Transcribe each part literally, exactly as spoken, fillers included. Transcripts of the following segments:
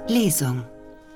Lesung.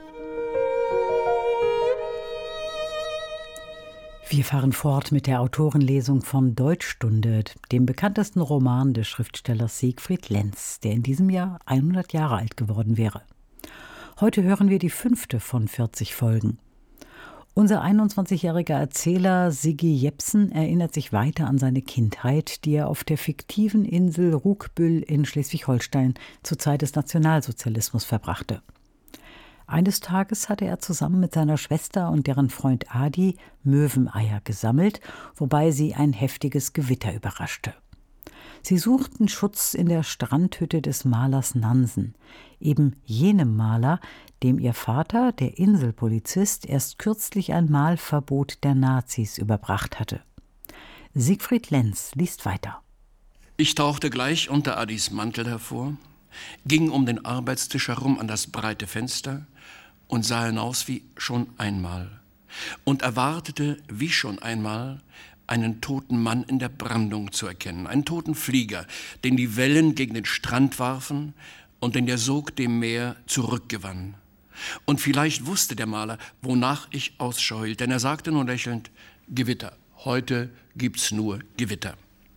Wir fahren fort mit der Autorenlesung von Deutschstunde, dem bekanntesten Roman des Schriftstellers Siegfried Lenz, der in diesem Jahr hundert Jahre alt geworden wäre. Heute hören wir die fünfte von vierzig Folgen. Unser einundzwanzigjähriger Erzähler Siggi Jepsen erinnert sich weiter an seine Kindheit, die er auf der fiktiven Insel Ruckbüll in Schleswig-Holstein zur Zeit des Nationalsozialismus verbrachte. Eines Tages hatte er zusammen mit seiner Schwester und deren Freund Adi Möweneier gesammelt, wobei sie ein heftiges Gewitter überraschte. Sie suchten Schutz in der Strandhütte des Malers Nansen, eben jenem Maler, dem ihr Vater, der Inselpolizist, erst kürzlich ein Malverbot der Nazis überbracht hatte. Siegfried Lenz liest weiter. Ich tauchte gleich unter Adis Mantel hervor, ging um den Arbeitstisch herum an das breite Fenster und sah hinaus wie schon einmal und erwartete wie schon einmal, einen toten Mann in der Brandung zu erkennen, einen toten Flieger, den die Wellen gegen den Strand warfen und den der Sog dem Meer zurückgewann. Und vielleicht wusste der Maler, wonach ich Ausschau hielt, denn er sagte nur lächelnd, Gewitter, heute gibt's nur Gewitter.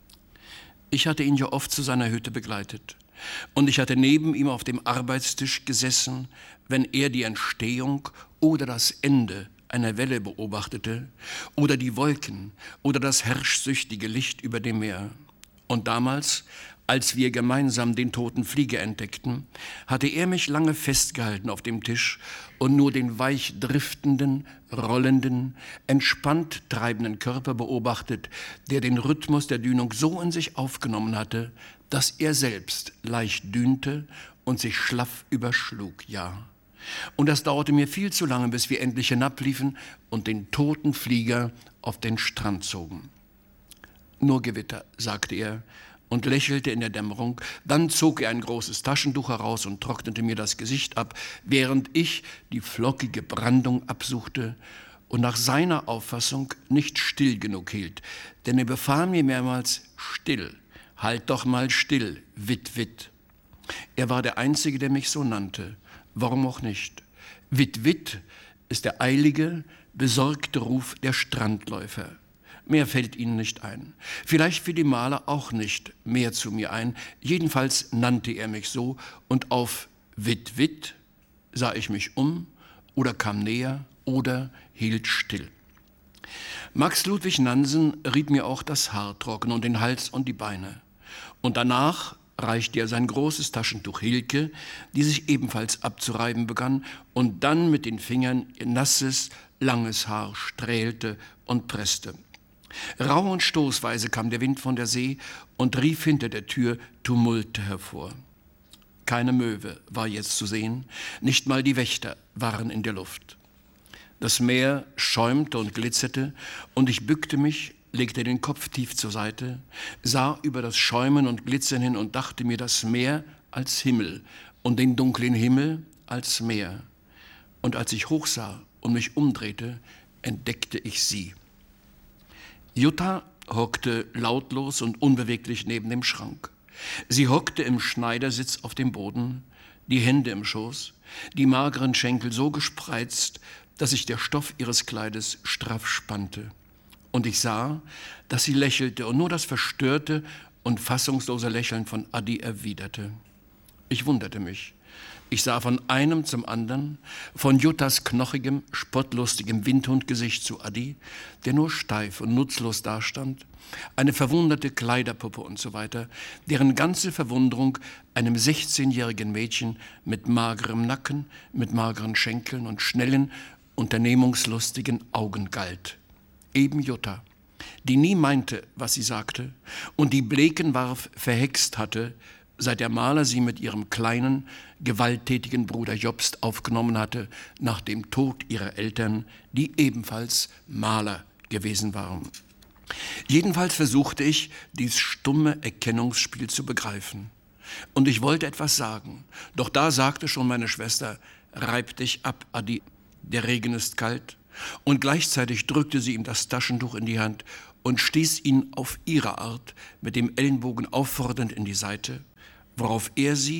Ich hatte ihn ja oft zu seiner Hütte begleitet. Und ich hatte neben ihm auf dem Arbeitstisch gesessen, wenn er die Entstehung oder das Ende einer Welle beobachtete oder die Wolken oder das herrschsüchtige Licht über dem Meer. Und damals, als wir gemeinsam den toten Flieger entdeckten, hatte er mich lange festgehalten auf dem Tisch und nur den weich driftenden, rollenden, entspannt treibenden Körper beobachtet, der den Rhythmus der Dünung so in sich aufgenommen hatte, dass er selbst leicht dünte und sich schlaff überschlug, ja. Und das dauerte mir viel zu lange, bis wir endlich hinabliefen und den toten Flieger auf den Strand zogen. Nur Gewitter, sagte er und lächelte in der Dämmerung. Dann zog er ein großes Taschentuch heraus und trocknete mir das Gesicht ab, während ich die flockige Brandung absuchte und nach seiner Auffassung nicht still genug hielt. Denn er befahl mir mehrmals, still, halt doch mal still, Witt, Witt. Er war der Einzige, der mich so nannte. Warum auch nicht? Witt, Witt ist der eilige, besorgte Ruf der Strandläufer. Mehr fällt ihnen nicht ein. Vielleicht fiel dem Maler auch nicht mehr zu mir ein. Jedenfalls nannte er mich so und auf Witt, Witt sah ich mich um oder kam näher oder hielt still. Max Ludwig Nansen riet mir auch das Haar trocknen und den Hals und die Beine. Und danach reichte er sein großes Taschentuch Hilke, die sich ebenfalls abzureiben begann und dann mit den Fingern ihr nasses, langes Haar strählte und presste. Rau und stoßweise kam der Wind von der See und rief hinter der Tür Tumulte hervor. Keine Möwe war jetzt zu sehen, nicht mal die Wächter waren in der Luft. Das Meer schäumte und glitzerte und ich bückte mich, legte den Kopf tief zur Seite, sah über das Schäumen und Glitzern hin und dachte mir das Meer als Himmel und den dunklen Himmel als Meer. Und als ich hochsah und mich umdrehte, entdeckte ich sie. Jutta hockte lautlos und unbeweglich neben dem Schrank. Sie hockte im Schneidersitz auf dem Boden, die Hände im Schoß, die mageren Schenkel so gespreizt, dass sich der Stoff ihres Kleides straff spannte. Und ich sah, dass sie lächelte und nur das verstörte und fassungslose Lächeln von Adi erwiderte. Ich wunderte mich. Ich sah von einem zum anderen, von Juttas knochigem, spottlustigem Windhundgesicht zu Adi, der nur steif und nutzlos dastand, eine verwunderte Kleiderpuppe und so weiter, deren ganze Verwunderung einem sechzehnjährigen Mädchen mit magerem Nacken, mit mageren Schenkeln und schnellen, unternehmungslustigen Augen galt. Eben Jutta, die nie meinte, was sie sagte und die Blekenwarf verhext hatte, seit der Maler sie mit ihrem kleinen, gewalttätigen Bruder Jobst aufgenommen hatte, nach dem Tod ihrer Eltern, die ebenfalls Maler gewesen waren. Jedenfalls versuchte ich, dies stumme Erkennungsspiel zu begreifen. Und ich wollte etwas sagen, doch da sagte schon meine Schwester, reib dich ab, Adi, der Regen ist kalt. Und gleichzeitig drückte sie ihm das Taschentuch in die Hand und stieß ihn auf ihre Art mit dem Ellenbogen auffordernd in die Seite, worauf er sie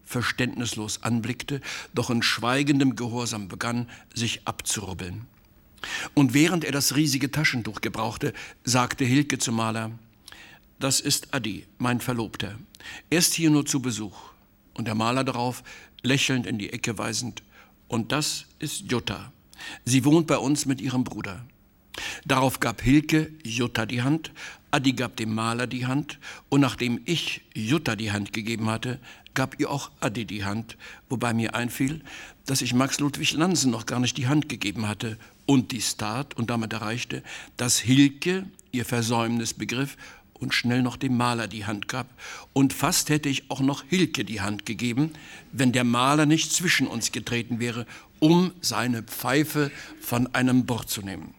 verständnislos anblickte, doch in schweigendem Gehorsam begann, sich abzurubbeln. Und während er das riesige Taschentuch gebrauchte, sagte Hilke zum Maler: »Das ist Adi, mein Verlobter. Er ist hier nur zu Besuch.« Und der Maler darauf, lächelnd in die Ecke weisend: »Und das ist Jutta. Sie wohnt bei uns mit ihrem Bruder.« Darauf gab Hilke Jutta die Hand, Adi gab dem Maler die Hand, und nachdem ich Jutta die Hand gegeben hatte, gab ihr auch Adi die Hand, wobei mir einfiel, dass ich Max Ludwig Lansen noch gar nicht die Hand gegeben hatte und dies tat und damit erreichte, dass Hilke ihr Versäumnis begriff und schnell noch dem Maler die Hand gab. Und fast hätte ich auch noch Hilke die Hand gegeben, wenn der Maler nicht zwischen uns getreten wäre, um seine Pfeife von einem Bord zu nehmen.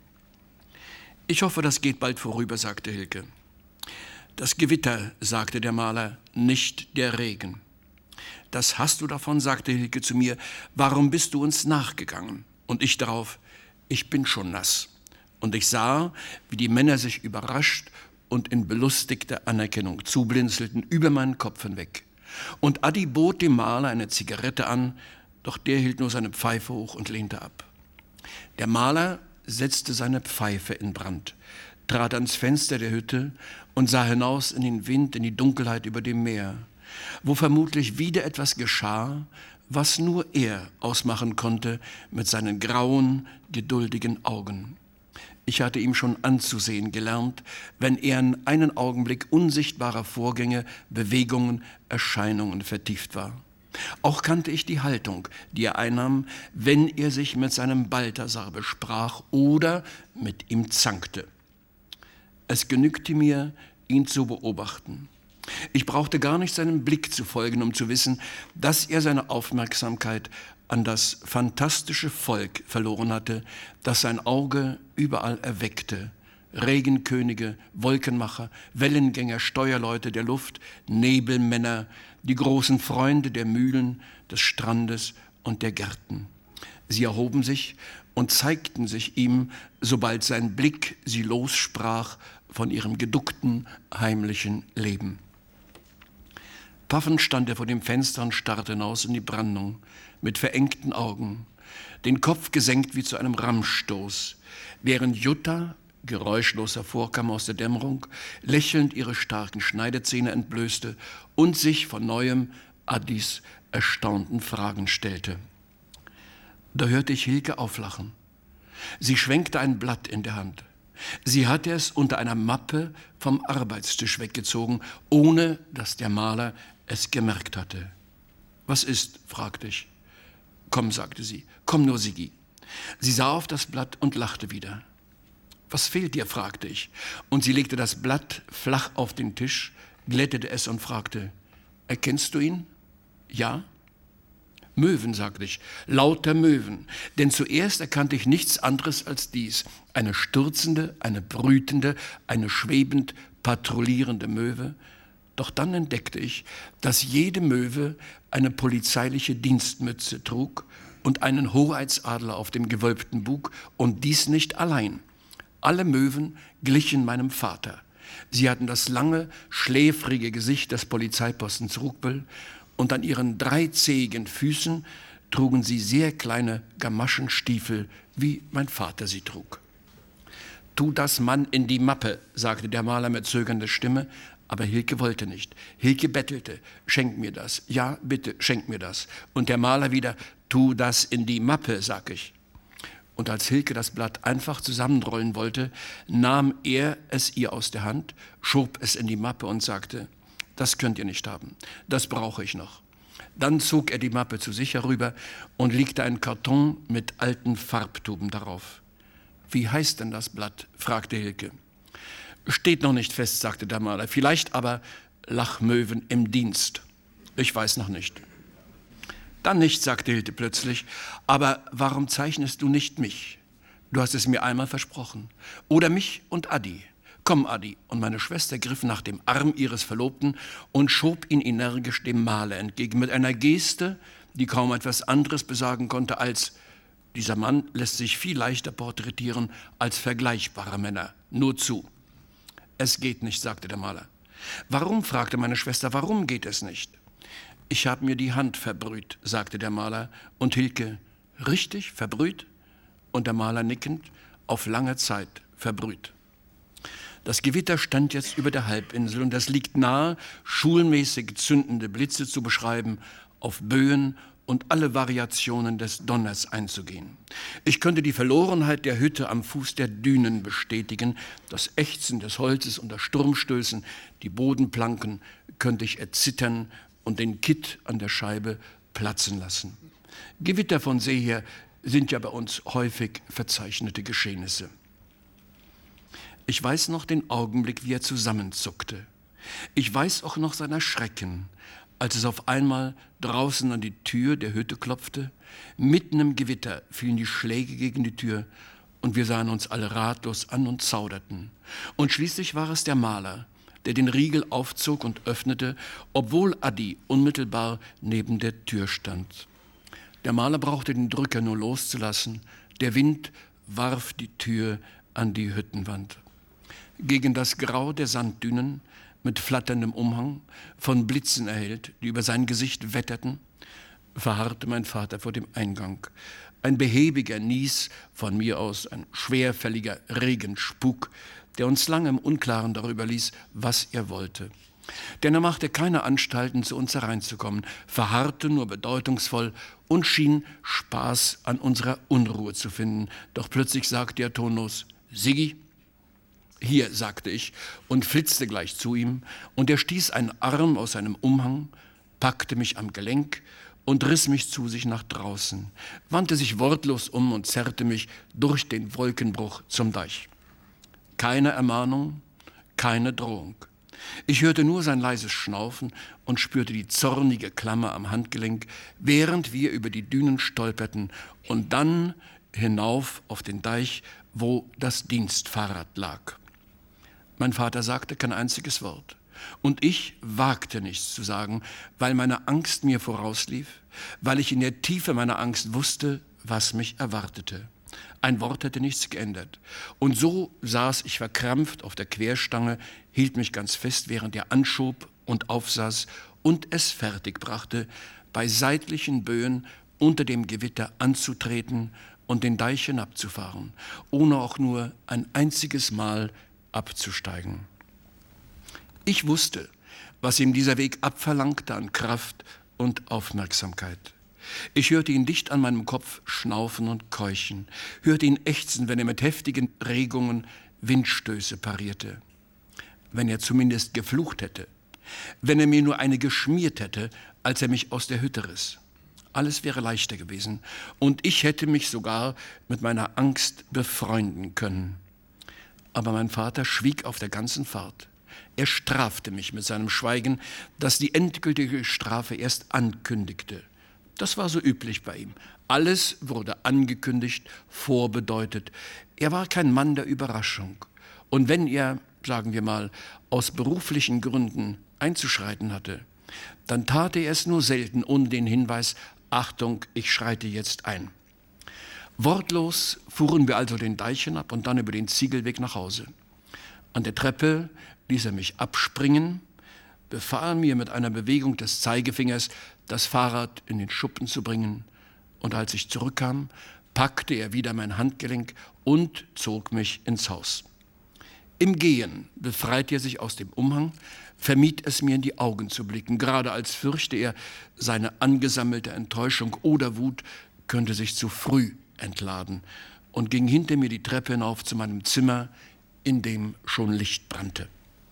»Ich hoffe, das geht bald vorüber«, sagte Hilke. »Das Gewitter«, sagte der Maler, »nicht der Regen.« »Das hast du davon«, sagte Hilke zu mir, »warum bist du uns nachgegangen?« Und ich darauf: »Ich bin schon nass.« Und ich sah, wie die Männer sich überrascht und in belustigter Anerkennung zublinzelten über meinen Kopf hinweg. Und Adi bot dem Maler eine Zigarette an, doch der hielt nur seine Pfeife hoch und lehnte ab. Der Maler setzte seine Pfeife in Brand, trat ans Fenster der Hütte und sah hinaus in den Wind, in die Dunkelheit über dem Meer, wo vermutlich wieder etwas geschah, was nur er ausmachen konnte mit seinen grauen, geduldigen Augen. Ich hatte ihm schon anzusehen gelernt, wenn er in einen Augenblick unsichtbarer Vorgänge, Bewegungen, Erscheinungen vertieft war. Auch kannte ich die Haltung, die er einnahm, wenn er sich mit seinem Balthasar besprach oder mit ihm zankte. Es genügte mir, ihn zu beobachten. Ich brauchte gar nicht seinem Blick zu folgen, um zu wissen, dass er seine Aufmerksamkeit an das fantastische Volk verloren hatte, das sein Auge überall erweckte. Regenkönige, Wolkenmacher, Wellengänger, Steuerleute der Luft, Nebelmänner, die großen Freunde der Mühlen, des Strandes und der Gärten. Sie erhoben sich und zeigten sich ihm, sobald sein Blick sie lossprach von ihrem geduckten, heimlichen Leben. Paffend stand er vor dem Fenster und starrte hinaus in die Brandung, mit verengten Augen, den Kopf gesenkt wie zu einem Rammstoß, während Jutta geräuschlos hervorkam aus der Dämmerung, lächelnd ihre starken Schneidezähne entblößte und sich von neuem Adis erstaunten Fragen stellte. Da hörte ich Hilke auflachen. Sie schwenkte ein Blatt in der Hand. Sie hatte es unter einer Mappe vom Arbeitstisch weggezogen, ohne dass der Maler es gemerkt hatte. »Was ist?« fragte ich. »Komm«, sagte sie, »komm nur, Sigi.« Sie sah auf das Blatt und lachte wieder. »Was fehlt dir?« fragte ich. Und sie legte das Blatt flach auf den Tisch, glättete es und fragte: »Erkennst du ihn?« »Ja.« »Möwen«, sagte ich, »lauter Möwen. Denn zuerst erkannte ich nichts anderes als dies: eine stürzende, eine brütende, eine schwebend patrouillierende Möwe. Doch dann entdeckte ich, dass jede Möwe eine polizeiliche Dienstmütze trug und einen Hoheitsadler auf dem gewölbten Bug, und dies nicht allein. Alle Möwen glichen meinem Vater. Sie hatten das lange, schläfrige Gesicht des Polizeipostens Rugbel, und an ihren dreizähigen Füßen trugen sie sehr kleine Gamaschenstiefel, wie mein Vater sie trug. »Tu das, Mann, in die Mappe«, sagte der Maler mit zögernder Stimme, aber Hilke wollte nicht. Hilke bettelte: »Schenk mir das. Ja, bitte, schenk mir das.« Und der Maler wieder: »Tu das in die Mappe«, sag ich. Und als Hilke das Blatt einfach zusammenrollen wollte, nahm er es ihr aus der Hand, schob es in die Mappe und sagte: »Das könnt ihr nicht haben, das brauche ich noch.« Dann zog er die Mappe zu sich herüber und legte einen Karton mit alten Farbtuben darauf. »Wie heißt denn das Blatt?« fragte Hilke. »Steht noch nicht fest«, sagte der Maler, »vielleicht aber Lachmöwen im Dienst. Ich weiß noch nicht.« »Dann nicht«, sagte Hilke plötzlich, »aber warum zeichnest du nicht mich? Du hast es mir einmal versprochen. Oder mich und Adi. Komm, Adi.« Und meine Schwester griff nach dem Arm ihres Verlobten und schob ihn energisch dem Maler entgegen, mit einer Geste, die kaum etwas anderes besagen konnte als: »Dieser Mann lässt sich viel leichter porträtieren als vergleichbare Männer. Nur zu.« »Es geht nicht«, sagte der Maler. »Warum?«, fragte meine Schwester, »warum geht es nicht?« »Ich habe mir die Hand verbrüht«, sagte der Maler. Und Hilke, »Richtig, verbrüht?« Und der Maler nickend, »Auf lange Zeit verbrüht.« Das Gewitter stand jetzt über der Halbinsel und es liegt nahe, schulmäßig zündende Blitze zu beschreiben, auf Böen und alle Variationen des Donners einzugehen. Ich könnte die Verlorenheit der Hütte am Fuß der Dünen bestätigen, das Ächzen des Holzes unter Sturmstößen, die Bodenplanken könnte ich erzittern und den Kitt an der Scheibe platzen lassen. Gewitter von See her sind ja bei uns häufig verzeichnete Geschehnisse. Ich weiß noch den Augenblick, wie er zusammenzuckte. Ich weiß auch noch sein Erschrecken, als es auf einmal draußen an die Tür der Hütte klopfte. Mitten im Gewitter fielen die Schläge gegen die Tür und wir sahen uns alle ratlos an und zauderten. Und schließlich war es der Maler, der den Riegel aufzog und öffnete, obwohl Adi unmittelbar neben der Tür stand. Der Maler brauchte den Drücker nur loszulassen. Der Wind warf die Tür an die Hüttenwand. Gegen das Grau der Sanddünen, mit flatterndem Umhang, von Blitzen erhellt, die über sein Gesicht wetterten, verharrte mein Vater vor dem Eingang. Ein behäbiger Nies, von mir aus ein schwerfälliger Regenspuk, der uns lange im Unklaren darüber ließ, was er wollte. Denn er machte keine Anstalten, zu uns hereinzukommen, verharrte nur bedeutungsvoll und schien Spaß an unserer Unruhe zu finden. Doch plötzlich sagte er tonlos, »Siggi«, »Hier«, sagte ich und flitzte gleich zu ihm, und er stieß einen Arm aus seinem Umhang, packte mich am Gelenk und riss mich zu sich nach draußen, wandte sich wortlos um und zerrte mich durch den Wolkenbruch zum Deich. Keine Ermahnung, keine Drohung. Ich hörte nur sein leises Schnaufen und spürte die zornige Klammer am Handgelenk, während wir über die Dünen stolperten und dann hinauf auf den Deich, wo das Dienstfahrrad lag. Mein Vater sagte kein einziges Wort. Und ich wagte nichts zu sagen, weil meine Angst mir vorauslief, weil ich in der Tiefe meiner Angst wusste, was mich erwartete. Ein Wort hätte nichts geändert. Und so saß ich verkrampft auf der Querstange, hielt mich ganz fest, während er anschob und aufsaß und es fertigbrachte, bei seitlichen Böen unter dem Gewitter anzutreten und den Deich hinabzufahren, ohne auch nur ein einziges Mal abzusteigen. Ich wusste, was ihm dieser Weg abverlangte an Kraft und Aufmerksamkeit. Ich hörte ihn dicht an meinem Kopf schnaufen und keuchen, hörte ihn ächzen, wenn er mit heftigen Regungen Windstöße parierte. Wenn er zumindest geflucht hätte, wenn er mir nur eine geschmiert hätte, als er mich aus der Hütte riss. Alles wäre leichter gewesen und ich hätte mich sogar mit meiner Angst befreunden können. Aber mein Vater schwieg auf der ganzen Fahrt. Er strafte mich mit seinem Schweigen, das die endgültige Strafe erst ankündigte. Das war so üblich bei ihm. Alles wurde angekündigt, vorbedeutet. Er war kein Mann der Überraschung. Und wenn er, sagen wir mal, aus beruflichen Gründen einzuschreiten hatte, dann tat er es nur selten ohne den Hinweis, Achtung, ich schreite jetzt ein. Wortlos fuhren wir also den Deich hinab und dann über den Ziegelweg nach Hause. An der Treppe ließ er mich abspringen, befahl mir mit einer Bewegung des Zeigefingers, das Fahrrad in den Schuppen zu bringen. Und als ich zurückkam, packte er wieder mein Handgelenk und zog mich ins Haus. Im Gehen befreite er sich aus dem Umhang, vermied es mir in die Augen zu blicken, gerade als fürchte er, seine angesammelte Enttäuschung oder Wut könnte sich zu früh entladen, und ging hinter mir die Treppe hinauf zu meinem Zimmer, in dem schon Licht brannte.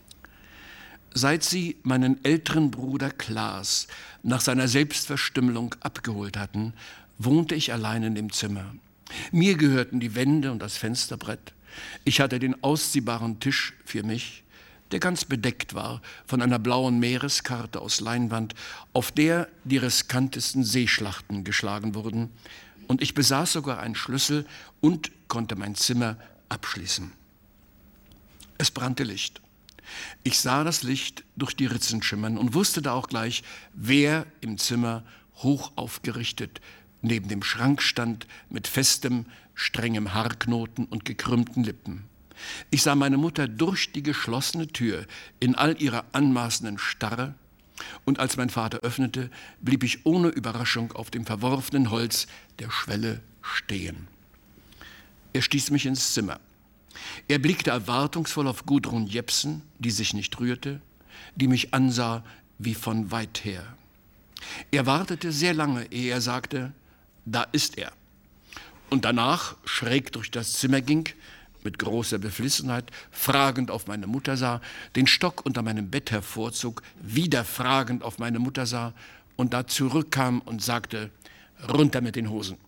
Seit sie meinen älteren Bruder Klaas nach seiner Selbstverstümmelung abgeholt hatten, wohnte ich allein in dem Zimmer. Mir gehörten die Wände und das Fensterbrett. Ich hatte den ausziehbaren Tisch für mich, der ganz bedeckt war von einer blauen Meereskarte aus Leinwand, auf der die riskantesten Seeschlachten geschlagen wurden. Und ich besaß sogar einen Schlüssel und konnte mein Zimmer abschließen. Es brannte Licht. Ich sah das Licht durch die Ritzen schimmern und wusste da auch gleich, wer im Zimmer hoch aufgerichtet neben dem Schrank stand mit festem, strengem Haarknoten und gekrümmten Lippen. Ich sah meine Mutter durch die geschlossene Tür in all ihrer anmaßenden Starre, Und als mein Vater öffnete, blieb ich ohne Überraschung auf dem verworfenen Holz der Schwelle stehen. Er stieß mich ins Zimmer. Er blickte erwartungsvoll auf Gudrun Jepsen, die sich nicht rührte, die mich ansah wie von weit her. Er wartete sehr lange, ehe er sagte, da ist er. Und danach schräg durch das Zimmer ging, mit großer Beflissenheit, fragend auf meine Mutter sah, den Stock unter meinem Bett hervorzog, wieder fragend auf meine Mutter sah und da zurückkam und sagte, runter mit den Hosen.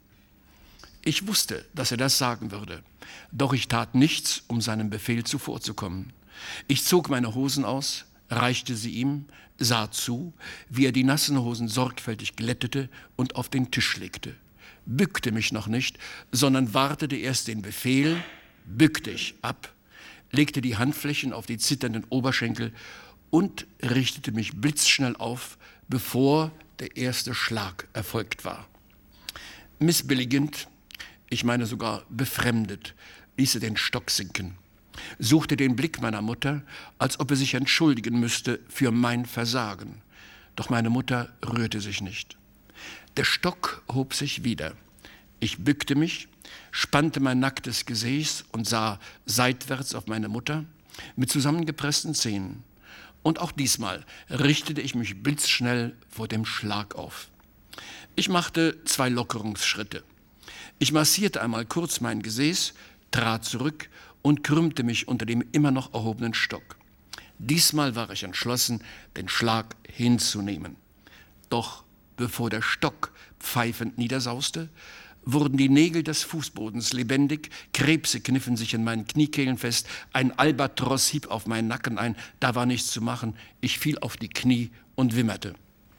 Ich wusste, dass er das sagen würde, doch ich tat nichts, um seinem Befehl zuvorzukommen. Ich zog meine Hosen aus, reichte sie ihm, sah zu, wie er die nassen Hosen sorgfältig glättete und auf den Tisch legte, bückte mich noch nicht, sondern wartete erst den Befehl, bückte ich ab, legte die Handflächen auf die zitternden Oberschenkel und richtete mich blitzschnell auf, bevor der erste Schlag erfolgt war. Missbilligend, ich meine sogar befremdet, ließ er den Stock sinken, suchte den Blick meiner Mutter, als ob er sich entschuldigen müsste für mein Versagen. Doch meine Mutter rührte sich nicht. Der Stock hob sich wieder. Ich bückte mich, spannte mein nacktes Gesäß und sah seitwärts auf meine Mutter mit zusammengepressten Zähnen. Und auch diesmal richtete ich mich blitzschnell vor dem Schlag auf. Ich machte zwei Lockerungsschritte. Ich massierte einmal kurz mein Gesäß, trat zurück und krümmte mich unter dem immer noch erhobenen Stock. Diesmal war ich entschlossen, den Schlag hinzunehmen. Doch bevor der Stock pfeifend niedersauste, wurden die Nägel des Fußbodens lebendig, Krebse kniffen sich in meinen Kniekehlen fest, ein Albatros hieb auf meinen Nacken ein, da war nichts zu machen, ich fiel auf die Knie und wimmerte.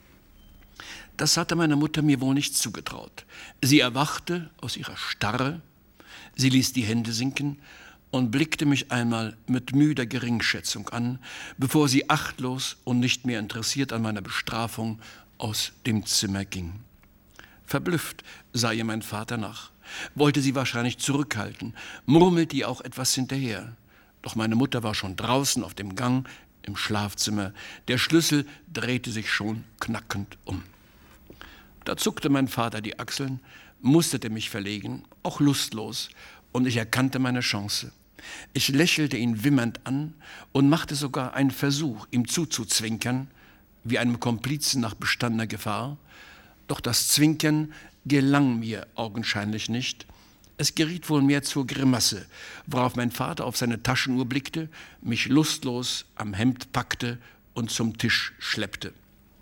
Das hatte meine Mutter mir wohl nicht zugetraut. Sie erwachte aus ihrer Starre, sie ließ die Hände sinken und blickte mich einmal mit müder Geringschätzung an, bevor sie achtlos und nicht mehr interessiert an meiner Bestrafung aus dem Zimmer ging. Verblüfft sah ihr mein Vater nach, wollte sie wahrscheinlich zurückhalten, murmelte ihr auch etwas hinterher. Doch meine Mutter war schon draußen auf dem Gang im Schlafzimmer. Der Schlüssel drehte sich schon knackend um. Da zuckte mein Vater die Achseln, musterte mich verlegen, auch lustlos, und ich erkannte meine Chance. Ich lächelte ihn wimmernd an und machte sogar einen Versuch, ihm zuzuzwinkern, wie einem Komplizen nach bestandener Gefahr. Doch das Zwinkern gelang mir augenscheinlich nicht. Es geriet wohl mehr zur Grimasse, worauf mein Vater auf seine Taschenuhr blickte, mich lustlos am Hemd packte und zum Tisch schleppte.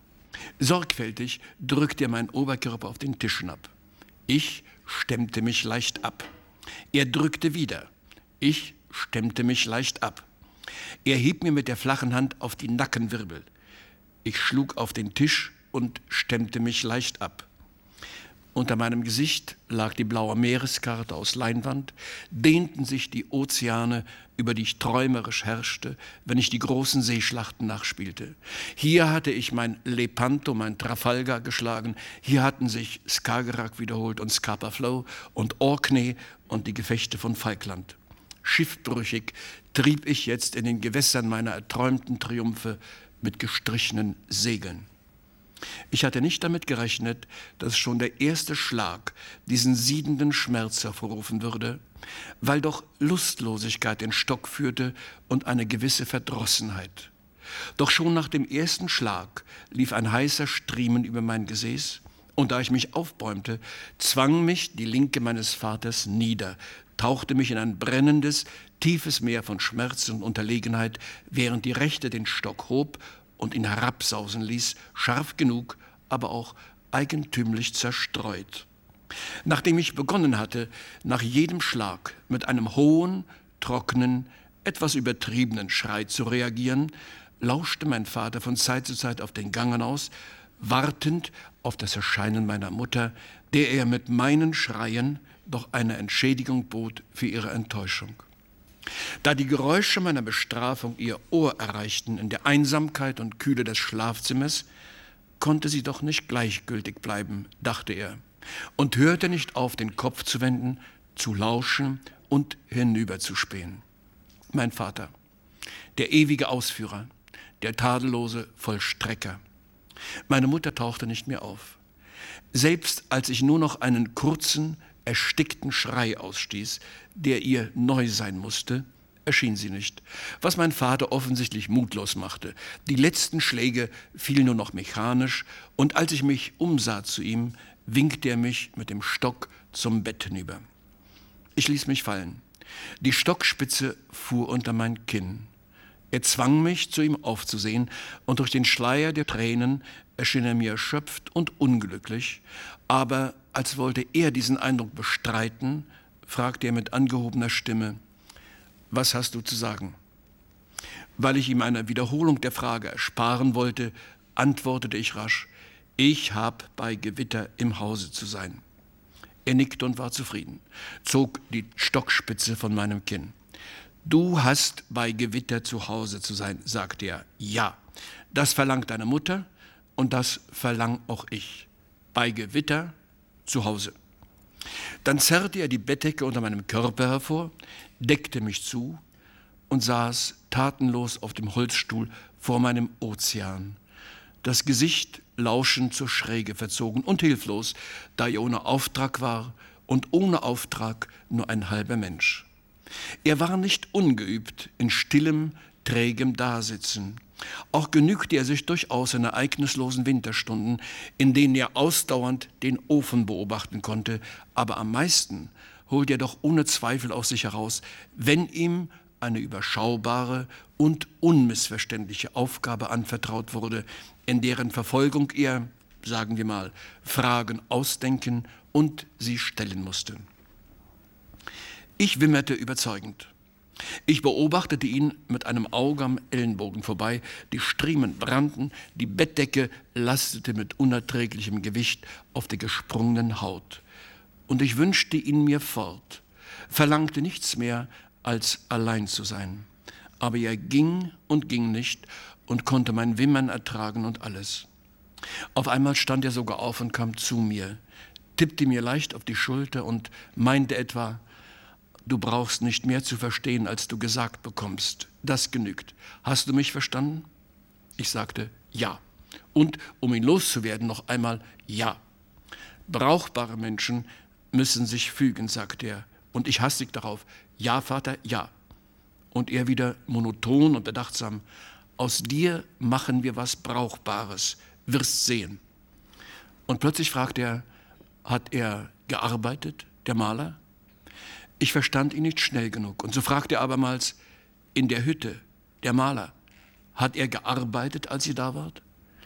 Sorgfältig drückte er meinen Oberkörper auf den Tisch hinab. Ich stemmte mich leicht ab. Er drückte wieder. Ich stemmte mich leicht ab. Er hieb mir mit der flachen Hand auf die Nackenwirbel. Ich schlug auf den Tisch und stemmte mich leicht ab. Unter meinem Gesicht lag die blaue Meereskarte aus Leinwand, dehnten sich die Ozeane, über die ich träumerisch herrschte, wenn ich die großen Seeschlachten nachspielte. Hier hatte ich mein Lepanto, mein Trafalgar geschlagen, hier hatten sich Skagerrak wiederholt und Scapa Flow und Orkney und die Gefechte von Falkland. Schiffbrüchig trieb ich jetzt in den Gewässern meiner erträumten Triumphe mit gestrichenen Segeln. Ich hatte nicht damit gerechnet, dass schon der erste Schlag diesen siedenden Schmerz hervorrufen würde, weil doch Lustlosigkeit den Stock führte und eine gewisse Verdrossenheit. Doch schon nach dem ersten Schlag lief ein heißer Striemen über mein Gesäß, und da ich mich aufbäumte, zwang mich die Linke meines Vaters nieder, tauchte mich in ein brennendes, tiefes Meer von Schmerz und Unterlegenheit, während die Rechte den Stock hob und ihn herabsausen ließ, scharf genug, aber auch eigentümlich zerstreut. Nachdem ich begonnen hatte, nach jedem Schlag mit einem hohen, trockenen, etwas übertriebenen Schrei zu reagieren, lauschte mein Vater von Zeit zu Zeit auf den Gang hinaus, wartend auf das Erscheinen meiner Mutter, der er mit meinen Schreien doch eine Entschädigung bot für ihre Enttäuschung. Da die Geräusche meiner Bestrafung ihr Ohr erreichten in der Einsamkeit und Kühle des Schlafzimmers, konnte sie doch nicht gleichgültig bleiben, dachte er, und hörte nicht auf, den Kopf zu wenden, zu lauschen und hinüberzuspähen. Mein Vater, der ewige Ausführer, der tadellose Vollstrecker, Meine Mutter tauchte nicht mehr auf. Selbst als ich nur noch einen kurzen, erstickten Schrei ausstieß, der ihr neu sein musste, erschien sie nicht, was mein Vater offensichtlich mutlos machte. Die letzten Schläge fielen nur noch mechanisch, und als ich mich umsah zu ihm, winkte er mich mit dem Stock zum Bett hinüber. Ich ließ mich fallen. Die Stockspitze fuhr unter mein Kinn. Er zwang mich, zu ihm aufzusehen, und durch den Schleier der Tränen erschien er mir erschöpft und unglücklich, aber als wollte er diesen Eindruck bestreiten, fragte er mit angehobener Stimme: »Was hast du zu sagen?« Weil ich ihm eine Wiederholung der Frage ersparen wollte, antwortete ich rasch: »Ich habe bei Gewitter im Hause zu sein.« Er nickte und war zufrieden, zog die Stockspitze von meinem Kinn. »Du hast bei Gewitter zu Hause zu sein«, sagte er. »Ja, das verlangt deine Mutter und das verlang auch ich. Bei Gewitter zu Hause.« Dann zerrte er die Bettdecke unter meinem Körper hervor, deckte mich zu und saß tatenlos auf dem Holzstuhl vor meinem Ozean, das Gesicht lauschend zur Schräge verzogen und hilflos, da er ohne Auftrag war und ohne Auftrag nur ein halber Mensch. Er war nicht ungeübt in stillem, trägem Dasitzen. Auch genügte er sich durchaus in ereignislosen Winterstunden, in denen er ausdauernd den Ofen beobachten konnte, aber am meisten holte er doch ohne Zweifel aus sich heraus, wenn ihm eine überschaubare und unmissverständliche Aufgabe anvertraut wurde, in deren Verfolgung er, sagen wir mal, Fragen ausdenken und sie stellen musste. Ich wimmerte überzeugend. Ich beobachtete ihn mit einem Auge am Ellenbogen vorbei, die Striemen brannten, die Bettdecke lastete mit unerträglichem Gewicht auf der gesprungenen Haut. Und ich wünschte ihn mir fort, verlangte nichts mehr, als allein zu sein. Aber er ging und ging nicht und konnte mein Wimmern ertragen und alles. Auf einmal stand er sogar auf und kam zu mir, tippte mir leicht auf die Schulter und meinte etwa: »Du brauchst nicht mehr zu verstehen, als du gesagt bekommst. Das genügt. Hast du mich verstanden?« Ich sagte ja. Und um ihn loszuwerden, noch einmal ja. »Brauchbare Menschen müssen sich fügen«, sagte er. Und ich hastig darauf: »Ja, Vater, ja.« Und er wieder monoton und bedachtsam: »Aus dir machen wir was Brauchbares. Wirst sehen.« Und plötzlich fragte er: »Hat er gearbeitet, der Maler?« Ich verstand ihn nicht schnell genug, und so fragte er abermals: »In der Hütte, der Maler, hat er gearbeitet, als ihr da wart?«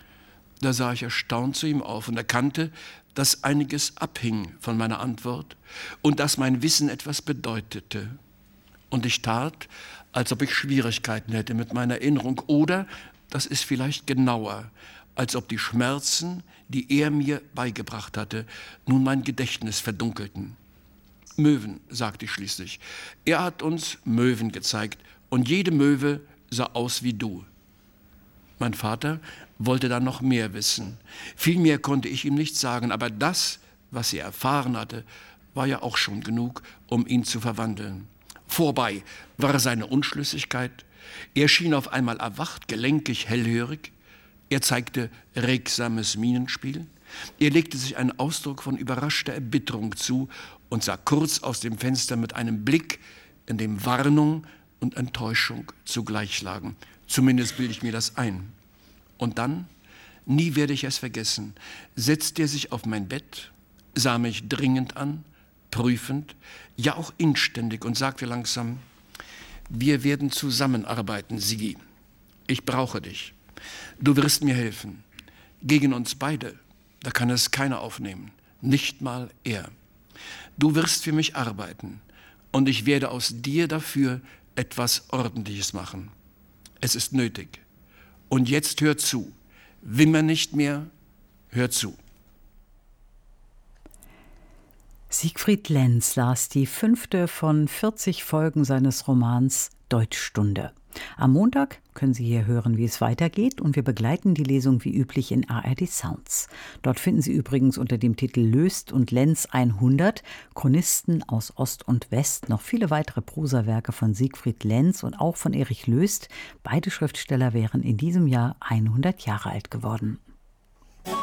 Da sah ich erstaunt zu ihm auf und erkannte, dass einiges abhing von meiner Antwort und dass mein Wissen etwas bedeutete. Und ich tat, als ob ich Schwierigkeiten hätte mit meiner Erinnerung, oder, das ist vielleicht genauer, als ob die Schmerzen, die er mir beigebracht hatte, nun mein Gedächtnis verdunkelten. »Möwen«, sagte ich schließlich. »Er hat uns Möwen gezeigt, und jede Möwe sah aus wie du.« Mein Vater wollte dann noch mehr wissen. Viel mehr konnte ich ihm nicht sagen, aber das, was er erfahren hatte, war ja auch schon genug, um ihn zu verwandeln. Vorbei war seine Unschlüssigkeit. Er schien auf einmal erwacht, gelenkig, hellhörig. Er zeigte regsames Mienenspiel. Er legte sich einen Ausdruck von überraschter Erbitterung zu und sah kurz aus dem Fenster mit einem Blick, in dem Warnung und Enttäuschung zugleich lagen. Zumindest bilde ich mir das ein. Und dann, nie werde ich es vergessen, setzte er sich auf mein Bett, sah mich dringend an, prüfend, ja auch inständig, und sagte langsam: »Wir werden zusammenarbeiten, Sigi. Ich brauche dich. Du wirst mir helfen. Gegen uns beide, da kann es keiner aufnehmen, nicht mal er. Du wirst für mich arbeiten, und ich werde aus dir dafür etwas Ordentliches machen. Es ist nötig. Und jetzt hör zu. Wimmer nicht mehr, hör zu.« Siegfried Lenz las die fünfte von vierzig Folgen seines Romans Deutschstunde. Am Montag können Sie hier hören, wie es weitergeht, und wir begleiten die Lesung wie üblich in A R D Sounds. Dort finden Sie übrigens unter dem Titel Löst und Lenz hundert Chronisten aus Ost und West noch viele weitere Prosawerke von Siegfried Lenz und auch von Erich Löst. Beide Schriftsteller wären in diesem Jahr hundert Jahre alt geworden.